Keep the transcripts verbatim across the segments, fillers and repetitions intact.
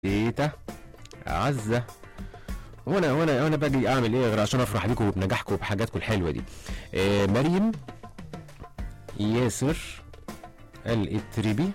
تيتا عزة. وانا وانا وانا باجي اعمل ايه غير عشان افرح بيكم وبنجاحكم وبحاجاتكم الحلوه دي. آه مريم ياسر الاتربي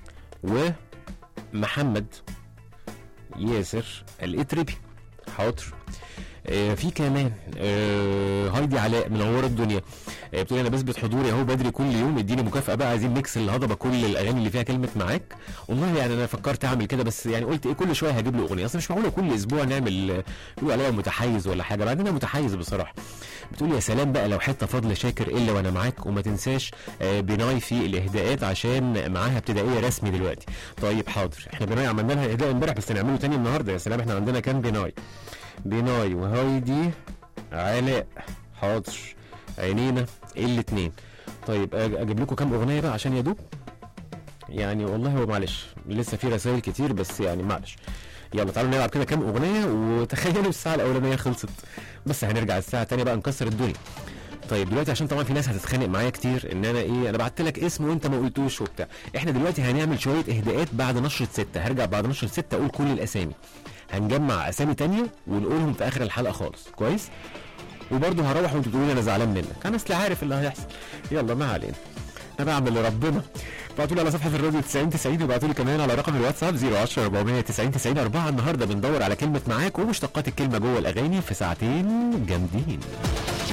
ومحمد ياسر الاتربي. حاضر. آه في كمان آه هايدي علاء منوره الدنيا. آه بتقول انا بثبت حضوري اهو بدري كل يوم، اديني مكافاه بقى، عايزين ميكس الهضبه كل الاغاني اللي فيها كلمه معاك. والله يعني انا فكرت اعمل كده، بس يعني قلت ايه كل شويه هجيب له اغنيه، اصل مش معقوله كل اسبوع نعمل يقولوا عليها متحيز ولا حاجه، بعدين انا متحيز بصراحه. بتقول يا سلام بقى لو حته فضل شاكر الا وانا معاك، وما تنساش آه بناي في الاهداءات عشان معاها ابتدائيه رسمي دلوقتي. طيب حاضر، احنا بناي عملنا لها اهداء امبارح بس نعمله تاني النهارده. يا سلام احنا عندنا كام بناي بناي وهايدي علاء. حاضر عينينا الاتنين. طيب اجيب لكم كام اغنيه بقى عشان يدوب يعني، والله هو معلش لسه في رسائل كتير بس يعني معلش. يلا تعالوا نلعب كده كام اغنيه، وتخيلوا الساعه الاولانيه خلصت بس هنرجع الساعه الثانيه بقى نكسر الدنيا. طيب دلوقتي عشان طبعا في ناس هتتخانق معايا كتير ان انا ايه انا بعت لك اسم وانت ما قلتوش وبتاع، احنا دلوقتي هنعمل شويه اهداءات بعد نشره ستة. هرجع بعد نشره ستة اقول كل الاسامي، هنجمع اسامي تانية ونقولهم في اخر الحلقه خالص كويس. وبرضه هروح وانتوا تقولوا لي انا زعلان منك، انا اصل عارف اللي هيحصل. يلا ما علينا، انا بعمل لربنا. ابعتوا لي على صفحه الراديو تسعين تسعين، وابعتوا لي كمان على رقم الواتساب صفر عشرة أربعمية تسعين تسعين أربعة. النهارده بندور على كلمه معاك ومشتقات الكلمه جوه الاغاني في ساعتين جامدين.